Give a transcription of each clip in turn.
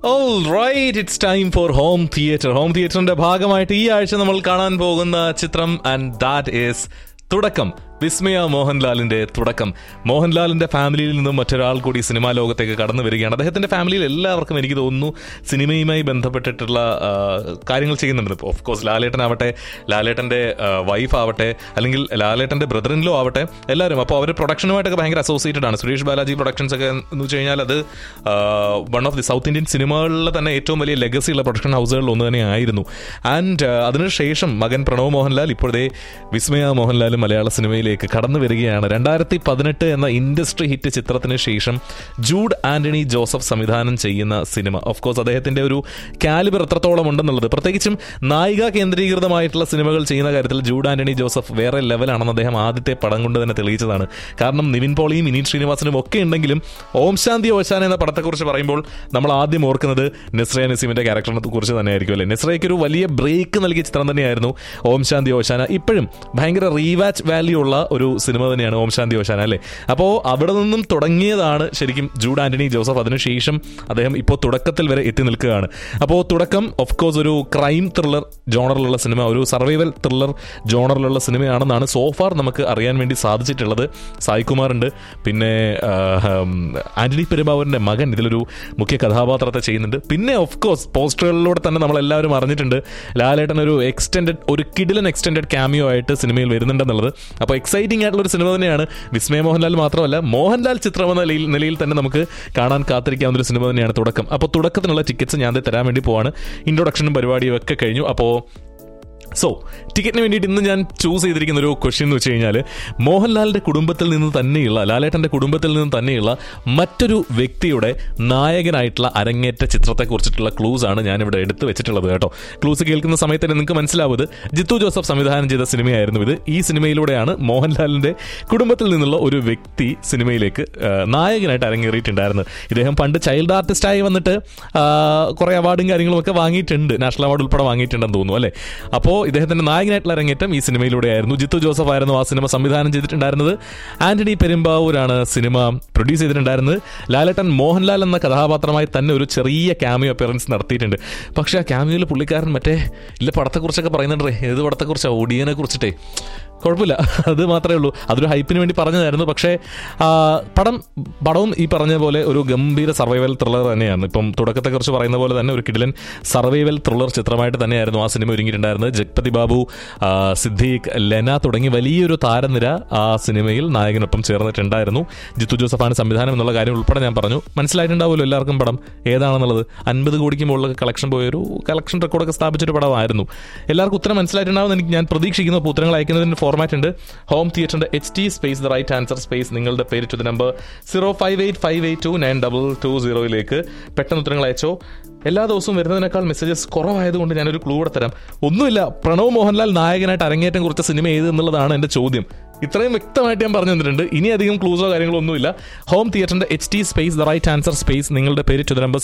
All right, it's time for Home Theatre. Home Theatreന്റെ ഭാഗമായിട്ട് ഈ ആഴ്ച നമ്മൾ കാണാൻ പോകുന്ന ചിത്രം ആൻഡ് ദാറ്റ് ഈസ് തുടക്കം. വിസ്മയ മോഹൻലാലിന്റെ തുടക്കം. മോഹൻലാലിന്റെ ഫാമിലിയിൽ നിന്നും മറ്റൊരാൾ കൂടി സിനിമാ ലോകത്തേക്ക് കടന്നു വരികയാണ്. അദ്ദേഹത്തിന്റെ ഫാമിലിയിൽ എല്ലാവർക്കും എനിക്ക് തോന്നുന്നു സിനിമയുമായി ബന്ധപ്പെട്ടിട്ടുള്ള കാര്യങ്ങൾ ചെയ്യുന്നുണ്ട്. ഓഫ് കോഴ്സ് ലാലേട്ടനാവട്ടെ, ലാലേട്ടന്റെ വൈഫ് ആവട്ടെ, അല്ലെങ്കിൽ ലാലേട്ടന്റെ ബ്രദർ ഇൻ ലോ ആവട്ടെ, എല്ലാവരും. അപ്പോൾ അവർ പ്രൊഡക്ഷനുമായിട്ടൊക്കെ ഭയങ്കര അസോസിയേറ്റഡ് ആണ്. സുരേഷ് ബാലാജി പ്രൊഡക്ഷൻസ് ഒക്കെ എന്ന് വെച്ച് കഴിഞ്ഞാൽ അത് one of the south Indian സിനിമകളിലെ തന്നെ ഏറ്റവും വലിയ ലെഗസി ഉള്ള പ്രൊഡക്ഷൻ ഹൗസുകളിൽ ഒന്ന് തന്നെയായിരുന്നു. ആൻഡ് അതിനുശേഷം മകൻ പ്രണവ് മോഹൻലാൽ ഇപ്പോഴത്തെ വിസ്മയ മോഹൻലാലും മലയാള സിനിമയിൽ കടന്നു വരികയാണ്. 2018 എന്ന ഇൻഡസ്ട്രി ഹിറ്റ് ചിത്രത്തിന് ശേഷം ജൂഡ് ആന്റണി ജോസഫ് സംവിധാനം ചെയ്യുന്ന സിനിമ. ഓഫ് കോഴ്സ് അദ്ദേഹത്തിന്റെ ഒരു കാലിബർ എത്രത്തോളം ഉണ്ടെന്നുള്ളത്, പ്രത്യേകിച്ചും നായിക കേന്ദ്രീകൃതമായിട്ടുള്ള സിനിമകൾ ചെയ്യുന്ന കാര്യത്തിൽ ജൂഡ് ആന്റണി ജോസഫ് വേറെ ലെവലാണെന്ന് അദ്ദേഹം ആദ്യത്തെ പടം കൊണ്ട് തന്നെ തെളിയിച്ചതാണ്. കാരണം നിവിൻ പോളിയും വിനീത് ശ്രീനിവാസനും ഒക്കെ ഉണ്ടെങ്കിലും ഓം ശാന്തി ഓശാന എന്ന പടത്തെക്കുറിച്ച് പറയുമ്പോൾ നമ്മൾ ആദ്യം ഓർക്കുന്നത് നസ്രിയ നസീമിന്റെ ക്യാരക്ടറിനെ കുറിച്ച് തന്നെയായിരിക്കും അല്ലേ. നസ്രിയയ്ക്ക് ഒരു വലിയ ബ്രേക്ക് നൽകിയ ചിത്രം തന്നെയായിരുന്നു ഓം ശാന്തി ഓശാന. ഇപ്പോഴും ഭയങ്കര റീവാച്ച് വാല്യൂ ഉള്ള ഒരു സിനിമ തന്നെയാണ് ഓം ശാന്തി ഓശാന അല്ലേ. അപ്പോൾ അവിടെ നിന്നും തുടങ്ങിയതാണ് ശരിക്കും ജൂഡ് ആന്റണി ജോസഫ്. അതിനുശേഷം അദ്ദേഹം ഇപ്പോൾ തുടക്കത്തിൽ വരെ എത്തി നിൽക്കുകയാണ്. അപ്പോൾ തുടക്കം ഓഫ് കോഴ്സ് ഒരു ക്രൈം ത്രില്ലർ ജോണറിലുള്ള സിനിമ, ഒരു സർവൈവൽ ത്രില്ലർ ജോണറിലുള്ള സിനിമയാണെന്നാണ് സോഫാർ നമുക്ക് അറിയാൻ വേണ്ടി സാധിച്ചിട്ടുള്ളത്. സായികുമാർ ഉണ്ട്, പിന്നെ ആന്റണി പെരുമ്പാവൂരിന്റെ മകൻ ഇതിലൊരു മുഖ്യ കഥാപാത്രത്തെ ചെയ്യുന്നുണ്ട്. പിന്നെ ഓഫ് കോഴ്സ് പോസ്റ്ററുകളിലൂടെ തന്നെ നമ്മളെല്ലാവരും അറിഞ്ഞിട്ടുണ്ട് ലാലേട്ടൻ ഒരു കിടിലൻ എക്സ്റ്റെൻഡഡ് ക്യാമിയോ ആയിട്ട് സിനിമയിൽ വരുന്നുണ്ടെന്നുള്ളത്. അപ്പോൾ എക്സൈറ്റിംഗ് ആയിട്ടുള്ള ഒരു സിനിമ തന്നെയാണ്. വിസ്മയ മോഹൻലാൽ മാത്രമല്ല, മോഹൻലാൽ ചിത്രം എന്ന നിലയിൽ തന്നെ നമുക്ക് കാണാൻ കാത്തിരിക്കാവുന്ന ഒരു സിനിമ തന്നെയാണ് തുടക്കം. അപ്പോൾ തുടക്കത്തിനുള്ള ടിക്കറ്റ്സ് ഞാൻ തരാൻ വേണ്ടി പോവാണ്. ഇൻട്രൊഡക്ഷനും പരിപാടിയും ഒക്കെ കഴിഞ്ഞു. അപ്പോൾ ടിക്കറ്റിന് വേണ്ടിയിട്ട് ഇന്ന് ഞാൻ ചൂസ് ചെയ്തിരിക്കുന്ന ഒരു ക്വസ്റ്റ്യൻ എന്ന് വെച്ച് കഴിഞ്ഞാൽ, മോഹൻലാലിന്റെ കുടുംബത്തിൽ നിന്ന് തന്നെയുള്ള, ലാലേട്ടന്റെ കുടുംബത്തിൽ നിന്ന് തന്നെയുള്ള മറ്റൊരു വ്യക്തിയുടെ നായകനായിട്ടുള്ള അരങ്ങേറ്റ ചിത്രത്തെക്കുറിച്ചിട്ടുള്ള ക്ലൂസ് ആണ് ഞാനിവിടെ എടുത്തു വെച്ചിട്ടുള്ളത് കേട്ടോ. ക്ലൂസ് കേൾക്കുന്ന സമയത്ത് നിങ്ങൾക്ക് മനസ്സിലാവുന്നത് ജിത്തു ജോസഫ് സംവിധാനം ചെയ്ത സിനിമയായിരുന്നു ഇത്. ഈ സിനിമയിലൂടെയാണ് മോഹൻലാലിന്റെ കുടുംബത്തിൽ നിന്നുള്ള ഒരു വ്യക്തി സിനിമയിലേക്ക് നായകനായിട്ട് അരങ്ങേറിയിട്ടുണ്ടായിരുന്നത്. ഇദ്ദേഹം പണ്ട് ചൈൽഡ് ആർട്ടിസ്റ്റായി വന്നിട്ട് കുറേ അവാർഡും കാര്യങ്ങളും ഒക്കെ വാങ്ങിയിട്ടുണ്ട്, നാഷണൽ അവാർഡ് ഉൾപ്പെടെ വാങ്ങിയിട്ടുണ്ടെന്ന് തോന്നുന്നു അല്ലേ. അപ്പോൾ ഇദ്ദേഹത്തിന്റെ നായകനായിട്ടുള്ള അരങ്ങേറ്റം ഈ സിനിമയിലൂടെയായിരുന്നു. ജിത്തു ജോസഫ് ആയിരുന്നു ആ സിനിമ സംവിധാനം ചെയ്തിട്ടുണ്ടായിരുന്നത്. ആന്റണി പെരുമ്പാവൂരാണ് സിനിമ പ്രൊഡ്യൂസ് ചെയ്തിട്ടുണ്ടായിരുന്നത്. ലാലേട്ടൻ മോഹൻലാൽ എന്ന കഥാപാത്രമായി തന്നെ ഒരു ചെറിയ ക്യാമിയോ അപ്പിയറൻസ് നടത്തിയിട്ടുണ്ട്. പക്ഷേ ആ ക്യാമിയോയിൽ പുള്ളിക്കാരൻ ഇല്ല പടത്തെക്കുറിച്ചൊക്കെ പറയുന്നുണ്ടേ. ഏത് പടത്തെക്കുറിച്ചാണ്? ഒടിയനെ കുറിച്ചിട്ടേ. കുഴപ്പമില്ല, അത് മാത്രമേ ഉള്ളൂ. അതൊരു ഹൈപ്പിന് വേണ്ടി പറഞ്ഞതായിരുന്നു. പക്ഷേ പടവും ഈ പറഞ്ഞ പോലെ ഒരു ഗംഭീര സർവൈവൽ ത്രില്ലർ തന്നെയാണ്. ഇപ്പം തുടക്കത്തെക്കുറിച്ച് പറയുന്ന പോലെ തന്നെ ഒരു കിടിലൻ സർവൈവൽ ത്രില്ലർ ചിത്രമായിട്ട് തന്നെയായിരുന്നു ആ സിനിമ ഒരുങ്ങിയിട്ടുണ്ടായിരുന്നത്. ജഗ്പതി ബാബു, സിദ്ദീഖ്, ലെന തുടങ്ങി വലിയൊരു താരനിര ആ സിനിമയിൽ നായകനൊപ്പം ചേർന്നിട്ടുണ്ടായിരുന്നു. ജിത്തു ജോസഫാണ് സംവിധാനം എന്നുള്ള കാര്യം ഉൾപ്പെടെ ഞാൻ പറഞ്ഞു. മനസ്സിലായിട്ടുണ്ടാവുമല്ലോ എല്ലാവർക്കും പടം ഏതാണെന്നുള്ളത്. 50 കോടിക്ക് മുകളിലൊക്കെ കളക്ഷൻ പോയൊരു കളക്ഷൻ റെക്കോർഡൊക്കെ സ്ഥാപിച്ചൊരു പടമായിരുന്നു. എല്ലാവർക്കും ഉത്തരം മനസ്സിലായിട്ടുണ്ടാവുമെന്ന് ഞാൻ പ്രതീക്ഷിക്കുന്നു. അപ്പോൾ ഉത്തരങ്ങൾ അയക്കുന്നതിന് ഫോർമാറ്റ് ഉണ്ട്. ഹോം തിയേറ്ററിന്റെ HT space the right answer space നിങ്ങളുടെ പേര് ടു ദ നമ്പർ 0585829220 പെട്ടെന്ന് ഉത്തരങ്ങൾ അയച്ചോ. എല്ലാ ദിവസവും വരുന്നതിനേക്കാൾ മെസ്സേജസ് കുറവായതുകൊണ്ട് ഞാനൊരു ക്ലൂ കൂടെ തരാം. ഒന്നുമില്ല, പ്രണവ് മോഹൻലാൽ നായകനായിട്ട് അരങ്ങേറ്റം കുറിച്ച സിനിമ ഏത് എന്നുള്ളതാണ് എൻ്റെ ചോദ്യം. ഇത്രയും വ്യക്തമായിട്ട് ഞാൻ പറഞ്ഞു തന്നിട്ടുണ്ട്. ഇനി അധികം ക്ലൂസോ കാര്യങ്ങളോ ഒന്നുമില്ല. ഹോം തിയേറ്ററിന്റെ HT space the right answer space നിങ്ങളുടെ പേര് ടു ദ നമ്പർ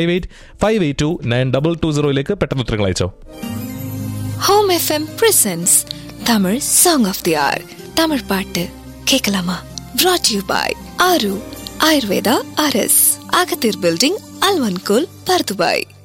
0585829220 പെട്ടെന്ന് ഉത്തരങ്ങൾ അയച്ചോ. Home FM presents Tamil Song of the Hour. Tamil பாட்டு கேட்கலாமா? brought you by ஆரு ஆயுர்வேதா RS, அகத்தீர் பில்டிங், அல்வன்கோல், பர்துபாய்.